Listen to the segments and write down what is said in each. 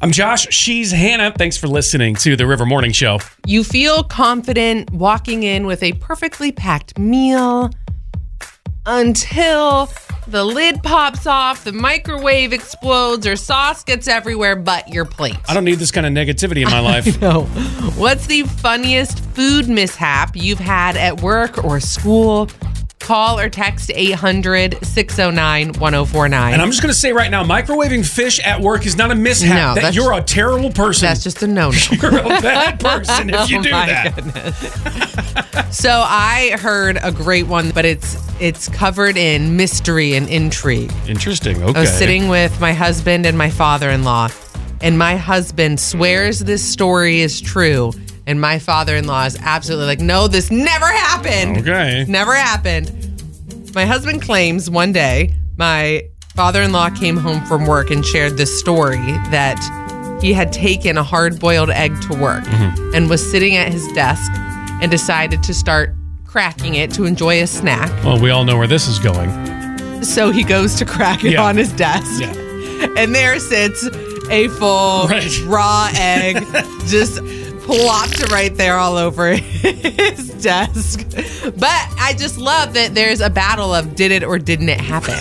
I'm Josh. She's Hannah. Thanks for listening to the River Morning Show. You feel confident walking in with a perfectly packed meal until the lid pops off, the microwave explodes, or sauce gets everywhere but your plate. I don't need this kind of negativity in my life. No. What's the funniest food mishap you've had at work or school? Call or text 800-609-1049. And I'm just going to say right now, microwaving fish at work is not a mishap. No, you're a terrible person. That's just a no-no. You're a bad person if you do that. Goodness. So I heard a great one, but it's covered in mystery and intrigue. Interesting. Okay. I was sitting with my husband and my father-in-law, and my husband swears this story is true. And my father-in-law is absolutely like, no, this never happened. Okay. Never happened. My husband claims one day my father-in-law came home from work and shared this story that he had taken a hard-boiled egg to work and was sitting at his desk and decided to start cracking it to enjoy a snack. Well, we all know where this is going. So he goes to crack it on his desk. Yeah. And there sits a full raw egg just plopped right there all over his desk. But I just love that there's a battle of did it or didn't it happen.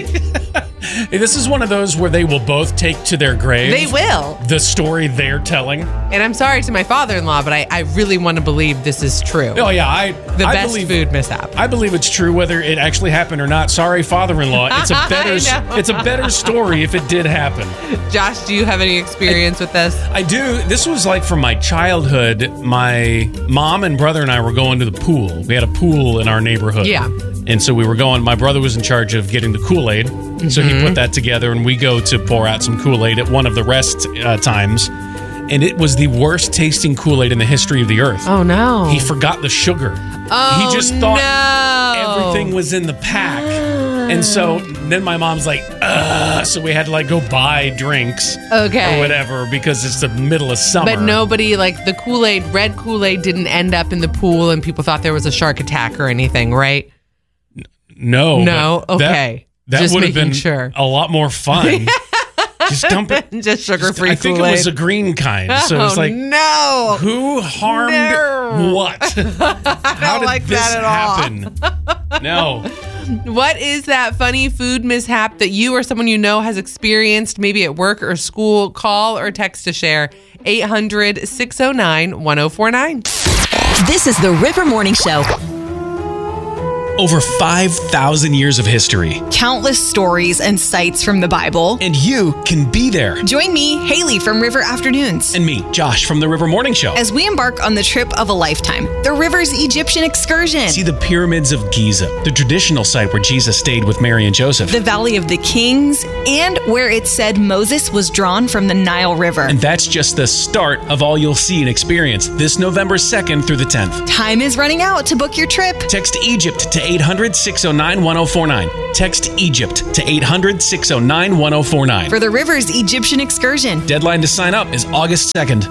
This is one of those where they will both take to their grave. They will. The story they're telling. And I'm sorry to my father-in-law, but I really want to believe this is true. Oh, yeah. The best food mishap. I believe it's true whether it actually happened or not. Sorry, father-in-law. It's a better story if it did happen. Josh, do you have any experience with this? I do. This was like from my childhood. My mom and brother and I were going to the pool. We had a pool in our neighborhood. Yeah. And so we were going, my brother was in charge of getting the Kool-Aid. So he put that together and we go to pour out some Kool-Aid at one of the rest times. And it was the worst tasting Kool-Aid in the history of the earth. Oh, no. He forgot the sugar. Oh, he just thought everything was in the pack. And so then my mom's like, so we had to like go buy drinks or whatever because it's the middle of summer. But nobody, like the Kool-Aid, red Kool-Aid didn't end up in the pool and people thought there was a shark attack or anything, right? No. Okay. That would have been a lot more fun. Just dump it. Just sugar-free I think Kool-Aid. it was a green kind. So it's like, no. Who harmed what? How did this happen? No. What is that funny food mishap that you or someone you know has experienced, maybe at work or school? Call or text to share 800-609-1049. This is the River Morning Show. Over 5,000 years of history. Countless stories and sights from the Bible. And you can be there. Join me, Haley from River Afternoons. And me, Josh from the River Morning Show. As we embark on the trip of a lifetime, the River's Egyptian excursion. See the pyramids of Giza, the traditional site where Jesus stayed with Mary and Joseph. The Valley of the Kings, and where it said Moses was drawn from the Nile River. And that's just the start of all you'll see and experience this November 2nd through the 10th. Time is running out to book your trip. Text Egypt to 800-609-1049. Text Egypt to 800-609-1049. For the River's Egyptian excursion. Deadline to sign up is August 2nd.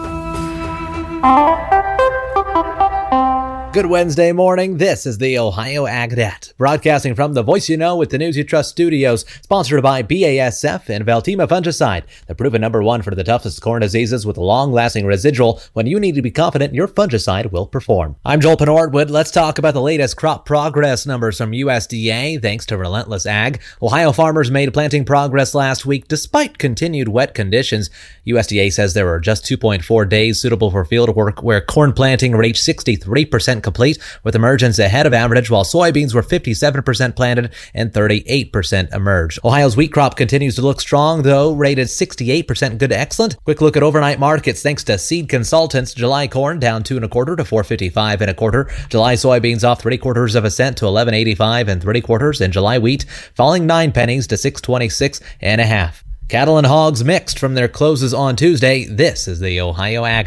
Good Wednesday morning. This is the Ohio Agnet, broadcasting from the Voice You Know with the News You Trust studios, sponsored by BASF and Veltima Fungicide, the proven #1 for the toughest corn diseases with a long-lasting residual. When you need to be confident your fungicide will perform. I'm Joel Penordwood. Let's talk about the latest crop progress numbers from USDA. Thanks to Relentless Ag, Ohio farmers made planting progress last week despite continued wet conditions. USDA says there were just 2.4 days suitable for field work, where corn planting reached 63% complete, with emergence ahead of average, while soybeans were 57% planted and 38% emerged. Ohio's wheat crop continues to look strong, though rated 68% good to excellent. Quick look at overnight markets thanks to Seed Consultants. July corn down 2 1/4 to 4.55 1/4. July soybeans off 3/4 of a cent to 11.85 3/4, and July wheat falling 9 pennies to 6.26 1/2. Cattle and hogs mixed from their closes on Tuesday. This is the Ohio Agnet.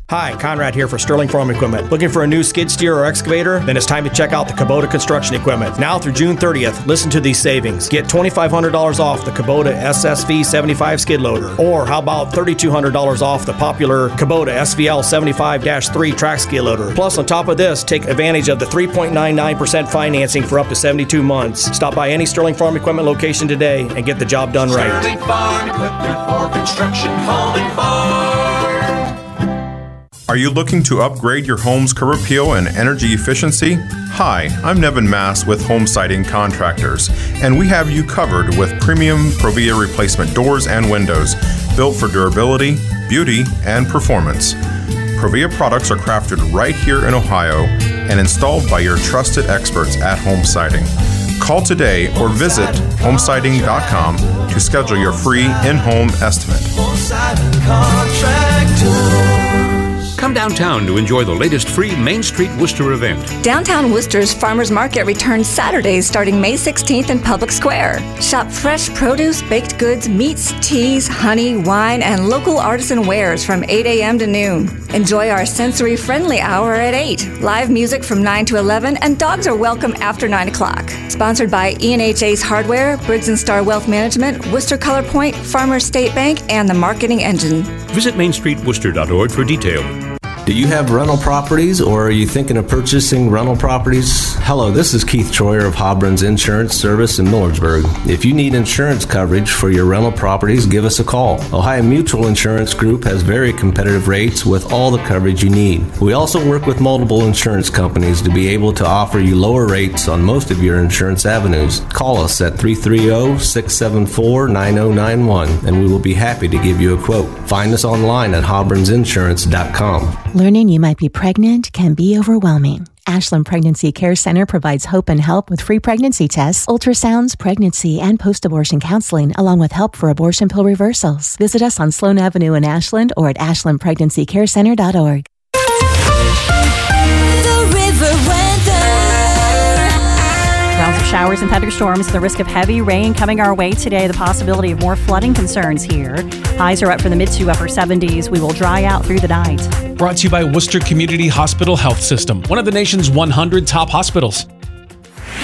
Hi, Conrad here for Sterling Farm Equipment. Looking for a new skid steer or excavator? Then it's time to check out the Kubota Construction Equipment. Now through June 30th, listen to these savings. Get $2,500 off the Kubota SSV 75 skid loader. Or how about $3,200 off the popular Kubota SVL 75-3 track skid loader. Plus, on top of this, take advantage of the 3.99% financing for up to 72 months. Stop by any Sterling Farm Equipment location today and get the job done right. Sterling Farm Equipment for construction, home and farm. Are you looking to upgrade your home's curb appeal and energy efficiency? Hi, I'm Nevin Mass with Home Siding Contractors, and we have you covered with premium Provia replacement doors and windows, built for durability, beauty, and performance. Provia products are crafted right here in Ohio and installed by your trusted experts at Home Siding. Call today or visit homesiding.com to schedule your free in-home estimate. Home Siding Contractors. Come downtown to enjoy the latest free Main Street Worcester event. Downtown Worcester's Farmers Market returns Saturdays starting May 16th in Public Square. Shop fresh produce, baked goods, meats, teas, honey, wine, and local artisan wares from 8 a.m. to noon. Enjoy our sensory-friendly hour at 8. Live music from 9 to 11, and dogs are welcome after 9 o'clock. Sponsored by E&H Ace Hardware, Briggs & Starr Wealth Management, Worcester Color Point, Farmers State Bank, and the Marketing Engine. Visit mainstreetworcester.org for details. Do you have rental properties, or are you thinking of purchasing rental properties? Hello, this is Keith Troyer of Hobron's Insurance Service in Millersburg. If you need insurance coverage for your rental properties, give us a call. Ohio Mutual Insurance Group has very competitive rates with all the coverage you need. We also work with multiple insurance companies to be able to offer you lower rates on most of your insurance avenues. Call us at 330-674-9091 and we will be happy to give you a quote. Find us online at hobronsinsurance.com. Learning you might be pregnant can be overwhelming. Ashland Pregnancy Care Center provides hope and help with free pregnancy tests, ultrasounds, pregnancy, and post-abortion counseling, along with help for abortion pill reversals. Visit us on Sloan Avenue in Ashland or at ashlandpregnancycarecenter.org. The River Weather. Rounds of showers and thunderstorms, the risk of heavy rain coming our way today, the possibility of more flooding concerns here. Highs are up from the mid to upper 70s. We will dry out through the night. Brought to you by Worcester Community Hospital Health System, one of the nation's 100 top hospitals.